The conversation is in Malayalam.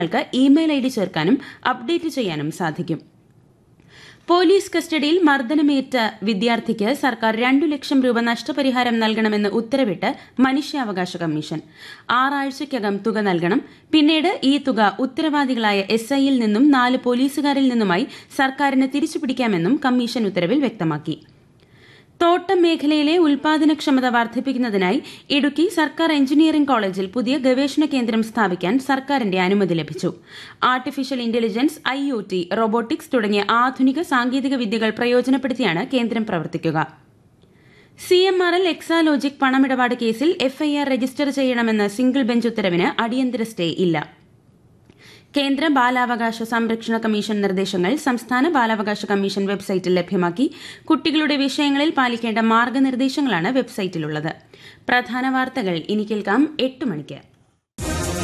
ൾക്ക് ഇമെയിൽ ഐഡി ചേർക്കാനും അപ്ഡേറ്റ് ചെയ്യാനും സാധിക്കും. പോലീസ് കസ്റ്റഡിയിൽ മർദ്ദനമേറ്റ വിദ്യാർത്ഥിക്ക് സർക്കാർ 2 ലക്ഷം രൂപ നഷ്ടപരിഹാരം നൽകണമെന്ന് ഉത്തരവിട്ട് മനുഷ്യാവകാശ കമ്മീഷൻ. 6 ആഴ്ചയ്ക്കകം തുക നൽകണം. പിന്നീട് ഈ തുക ഉത്തരവാദികളായ SIയിൽ നിന്നും 4 പോലീസുകാരിൽ നിന്നുമായി സർക്കാരിന് തിരിച്ചുപിടിക്കാമെന്നും കമ്മീഷൻ ഉത്തരവിൽ വ്യക്തമാക്കി. തോട്ടം മേഖലയിലെ ഉൽപാദനക്ഷമത വർദ്ധിപ്പിക്കുന്നതിനായി ഇടുക്കി സർക്കാർ എഞ്ചിനീയറിംഗ് കോളേജിൽ പുതിയ ഗവേഷണ കേന്ദ്രം സ്ഥാപിക്കാൻ സർക്കാരിന്റെ അനുമതി ലഭിച്ചു. ആർട്ടിഫിഷ്യൽ ഇന്റലിജൻസ്, IoT, റോബോട്ടിക്സ് തുടങ്ങിയ ആധുനിക സാങ്കേതിക വിദ്യകൾ പ്രയോജനപ്പെടുത്തിയാണ് കേന്ദ്രം പ്രവർത്തിക്കുക. CMRL എക്സാലോജിക് പണമിടപാട് കേസിൽ FIR രജിസ്റ്റർ ചെയ്യണമെന്ന സിംഗിൾ ബെഞ്ച് ഉത്തരവിന് അടിയന്തര സ്റ്റേ ഇല്ല. കേന്ദ്ര ബാലാവകാശ സംരക്ഷണ കമ്മീഷൻ നിർദ്ദേശങ്ങൾ സംസ്ഥാന ബാലാവകാശ കമ്മീഷൻ വെബ്സൈറ്റിൽ ലഭ്യമാക്കി. കുട്ടികളുടെ വിഷയങ്ങളിൽ പാലിക്കേണ്ട മാർഗനിർദ്ദേശങ്ങളാണ് വെബ്സൈറ്റിലുള്ളത്. പ്രധാന വാർത്തകൾ ഇനി കേൾക്കാം 8 മണിക്ക്.